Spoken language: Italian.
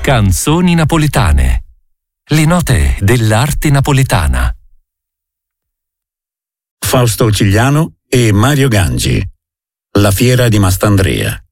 Canzoni napoletane. Le note dell'arte napoletana. Fausto Cigliano e Mario Gangi. La fiera di Mastandrea.